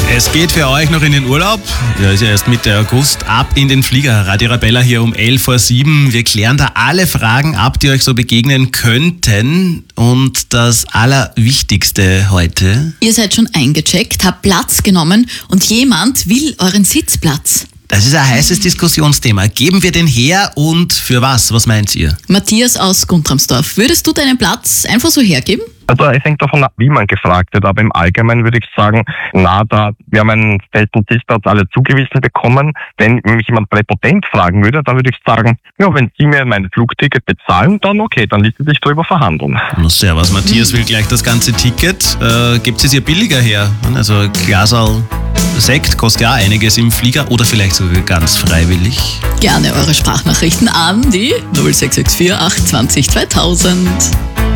Es geht für euch noch in den Urlaub. Ja, ist ja erst Mitte August. Ab in den Flieger. Radio Arabella hier um 11:07 Uhr. Wir klären da alle Fragen ab, die euch so begegnen könnten. Und das Allerwichtigste heute: Ihr seid schon eingecheckt, habt Platz genommen und jemand will euren Sitzplatz. Das ist ein heißes Diskussionsthema. Geben wir den her und für was? Was meint ihr? Matthias aus Guntramsdorf, würdest du deinen Platz einfach so hergeben? Also es hängt davon ab, wie man gefragt wird, aber im Allgemeinen würde ich sagen, wir haben einen festen Sitzplatz alle zugewiesen bekommen. Wenn mich jemand präpotent fragen würde, dann würde ich sagen, ja, wenn Sie mir mein Flugticket bezahlen, dann okay, dann ließe sich darüber verhandeln. Na servus, Matthias will gleich das ganze Ticket. Gebt es ihr billiger her? Also Glaserl Sekt kostet ja einiges im Flieger oder vielleicht sogar ganz freiwillig. Gerne eure Sprachnachrichten an die 0664 820 2000.